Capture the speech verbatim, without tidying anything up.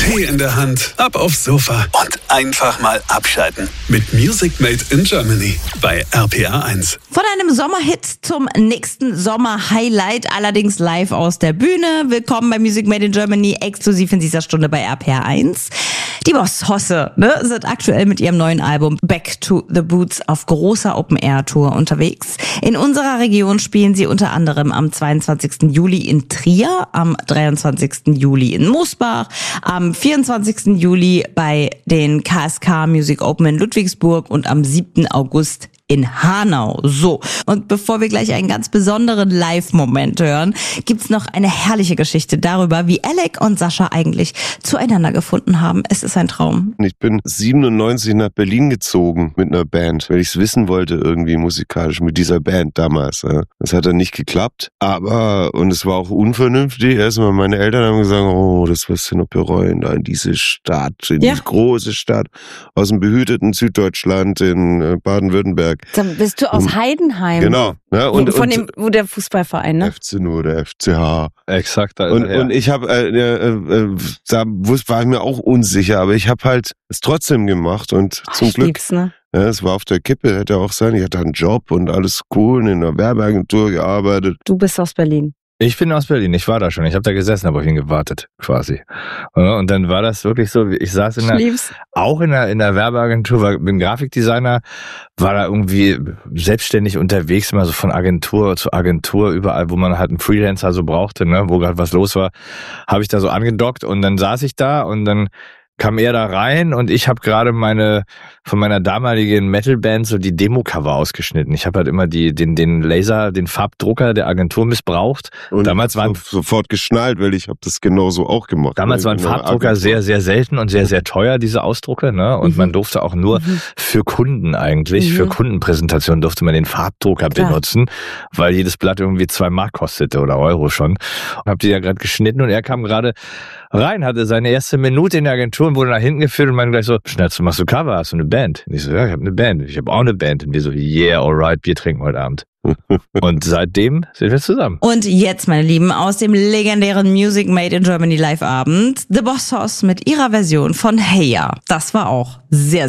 Tee in der Hand, ab aufs Sofa und einfach mal abschalten. Mit Music Made in Germany bei R P R eins. Von einem Sommerhit zum nächsten Sommer-Highlight, allerdings live aus der Bühne. Willkommen bei Music Made in Germany, exklusiv in dieser Stunde bei R P R eins. Die Boss Hosse ne, sind aktuell mit ihrem neuen Album Back to the Boots auf großer Open-Air-Tour unterwegs. In unserer Region spielen sie unter anderem am zweiundzwanzigsten Juli in Trier, am dreiundzwanzigsten Juli in Mosbach, am vierundzwanzigsten Juli bei den K S K Music Open in Ludwigsburg und am siebten August in Hanau. So, und bevor wir gleich einen ganz besonderen Live-Moment hören, gibt's noch eine herrliche Geschichte darüber, wie Alec und Sascha eigentlich zueinander gefunden haben. Es ist ein Traum. Ich bin siebenundneunzig nach Berlin gezogen mit einer Band, weil ich es wissen wollte irgendwie musikalisch mit dieser Band damals. Ja. Das hat dann nicht geklappt, aber, und es war auch unvernünftig. Erstmal meine Eltern haben gesagt, oh, das wirst du noch bereuen, da in diese Stadt, in ja. diese große Stadt aus dem behüteten Süddeutschland in Baden-Württemberg. Dann bist du aus Heidenheim. Genau. Ja, und, Von und, dem, wo der Fußballverein, ne? F C nur, der F C H. Exakt. Also, und, ja. und ich habe, äh, äh, äh, da war ich mir auch unsicher, aber ich habe halt es trotzdem gemacht und oh, zum ich Glück. Lieb's, ne? Ja, es war auf der Kippe, hätte auch sein. Ich hatte einen Job und alles cool, in einer Werbeagentur gearbeitet. Du bist aus Berlin. Ich bin aus Berlin, ich war da schon. Ich habe da gesessen, habe auf ihn gewartet, quasi. Und dann war das wirklich so, ich saß in der, auch in der, in der Werbeagentur, war, bin Grafikdesigner, war da irgendwie selbstständig unterwegs, immer so von Agentur zu Agentur, überall, wo man halt einen Freelancer so brauchte, ne, wo gerade was los war, habe ich da so angedockt und dann saß ich da und dann kam er da rein und ich habe gerade meine von meiner damaligen Metalband so die Demo-Cover ausgeschnitten. Ich habe halt immer die den den Laser, den Farbdrucker der Agentur missbraucht. Und damals waren so, sofort geschnallt, weil ich habe das genauso auch gemacht. Damals waren Farbdrucker sehr sehr selten und sehr sehr teuer, diese Ausdrucke, ne? Und mhm. man durfte auch nur mhm. für Kunden eigentlich, mhm. für Kundenpräsentationen durfte man den Farbdrucker Klar. benutzen, weil jedes Blatt irgendwie zwei Mark kostete oder Euro schon. Und habe die ja gerade geschnitten und er kam gerade rein, hatte seine erste Minute in der Agentur und wurde nach hinten geführt und meinte gleich so, schnell, du machst du Cover, hast du eine Band? Und ich so, ja, ich habe eine Band. Ich habe auch eine Band. Und wir so, yeah, alright, Bier trinken heute Abend. Und seitdem sind wir zusammen. Und jetzt, meine Lieben, aus dem legendären Music Made in Germany Live Abend, The Boss Hoss mit ihrer Version von Hey Ya. Das war auch sehr